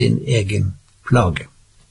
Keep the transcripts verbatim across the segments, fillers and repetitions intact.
din egen plage.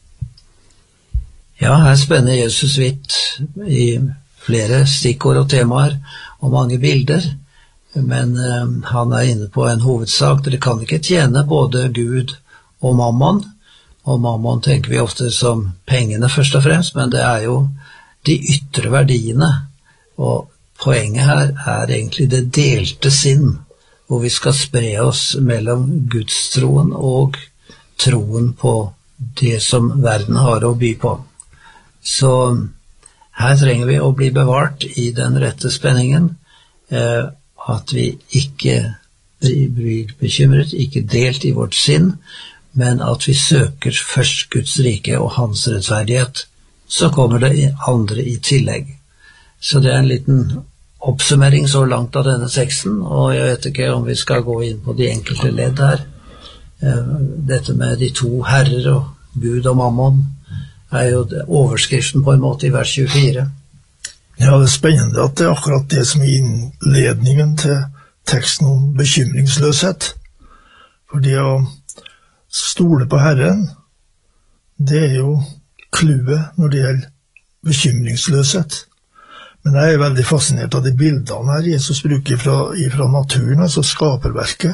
Ja, her spenner Jesus vidt i flere stikkord og temaer og mange bilder, men eh, han er inne på en hovedsak. Dere kan ikke tjene både Gud og mammon, og mammon tenker vi ofte som pengene først og fremst, men det er jo de ytre verdiene, og poenget her er egentlig det delte sinn, hvor vi skal spre oss mellom Gudstroen og troen på det som verden har å by på. Så her trenger vi å bli bevart i den rette spenningen, eh, at vi ikke blir bekymret, ikke delt i vårt sinn, men at vi søker først Guds rike og hans rettferdighet, så kommer det andre i tillegg. Så det er en liten oppsummering så langt av denne teksten, og jeg vet ikke om vi skal gå inn på de enkelte ledd her. Eh, dette med de to herrer og Gud og mammon er jo overskriften på en måte i vers tjuefire. Ja, det er spennende at det er akkurat det som er innledningen til teksten om bekymringsløshet. For det å stole på Herren, det er jo kluet når det gjelder bekymringsløshet. Men jeg er veldig fascinert av de bildene her Jesus bruker fra, fra naturen, altså skaperverket.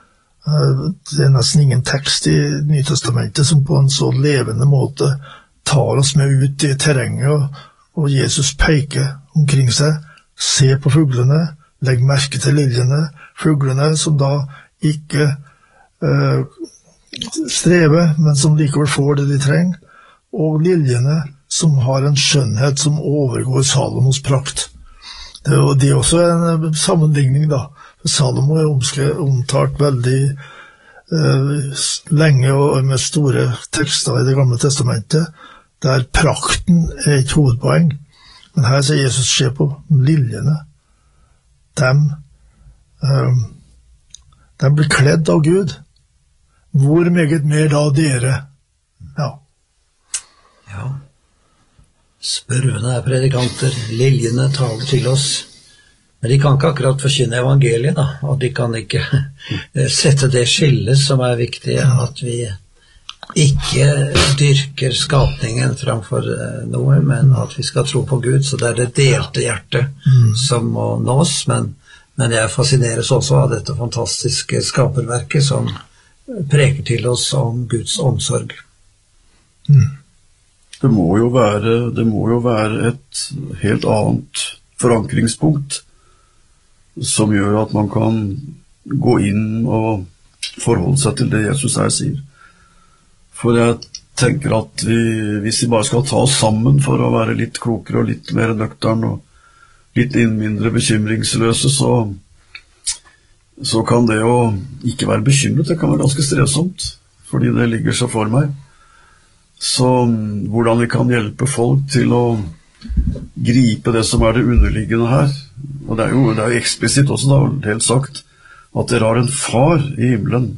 Det er nesten ingen tekst i Nytestamentet som på en så levende måte tar oss med ut i terrenget, og, og Jesus peker omkring seg. Se på fuglene, legg merke til liljene, fuglene som da ikke uh, strever, men som likevel får det de trenger, og liljene som har en skjønnhet som overgår Salomos prakt. Det er, det er også en sammenligning da. Salomo er omskre, omtalt veldig uh, lenge og med store tekster i det gamle testamentet, der prakten er et hovedpoeng. Men her sier Jesus, se på liljene. Dem, um, dem blir kledd av Gud. Hvor meget mer da dere? Ja. Ja. Spørrende er predikanter. Liljene taler til oss. Men de kan ikke akkurat forkynne evangeliet, da. Og de kan ikke sette det skillet som er viktig, at vi ikke dyrker skapningen framfor noe, men at vi skal tro på Gud, så det er det delte hjertet mm. som må nås, men, men jeg fascineres også av dette fantastiske skaperverket som preker til oss om Guds omsorg. Mm. Det må jo være, det må jo være et helt annet forankringspunkt som gjør at man kan gå inn og forholde seg til det Jesus her sier. For jeg tenker at vi, hvis vi bare skal ta oss sammen for å være litt klokere og litt mer nøktern og litt mindre bekymringsløse, så, så kan det å ikke være bekymret, det kan være ganske strevsomt, fordi det ligger så for meg. Så hvordan vi kan hjelpe folk til å gripe det som er det underliggende her, og det er jo, det er jo eksplisitt også da, helt sagt, at dere har en far i himmelen.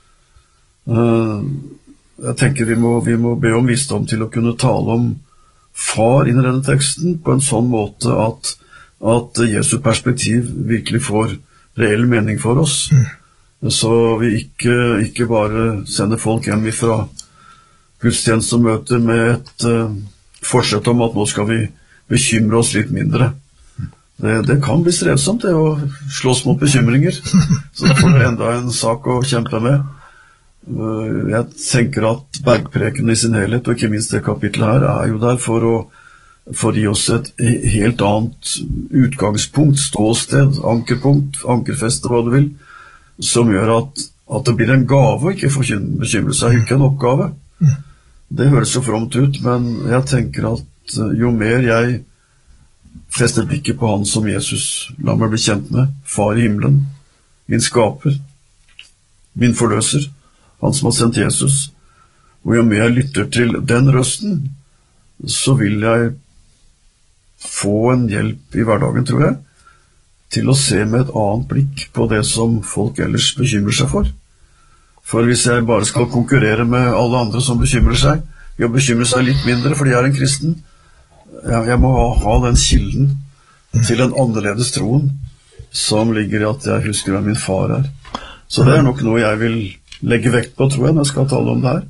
Uh, Jeg tenker vi må, vi må be om visdom til å kunne tale om far inn i denne teksten på en sånn måte at, at Jesu perspektiv virkelig får reell mening for oss. Mm. Så vi ikke, ikke bare sender folk hjem fra gudstjeneste og møter med et uh, forsett om at nå skal vi bekymre oss litt mindre. Det, det kan bli strevsomt det å slåss mot bekymringer, så da får vi enda en sak å kjempe med. Jeg tenker at bergpreken i sin helhet, og ikke minst det kapitlet her, er jo der for å, for å gi oss et helt annet utgangspunkt, ståsted, ankerpunkt, ankerfeste, hva du vil, som gjør at, at det blir en gave å ikke bekymre seg, ikke en oppgave. Det høres så fromt ut, men jeg tenker at jo mer jeg fester blikket på han som Jesus la meg bli kjent med, far i himmelen, min skaper, min forløser, han som har sendt Jesus, og jo mer jeg lytter til den røsten, så vil jeg få en hjelp i hverdagen, tror jeg, til å se med et annet blikk på det som folk ellers bekymrer seg for. For hvis jeg bare skal konkurrere med alle andre som bekymrer seg, jeg bekymrer seg litt mindre fordi jeg er en kristen, jeg, jeg må ha, ha den kilden til den annerledes troen som ligger i at jeg husker hvem min far er. Så det er nok noe jeg vil legge vekt på, tror jeg, når jeg skal tale om det her.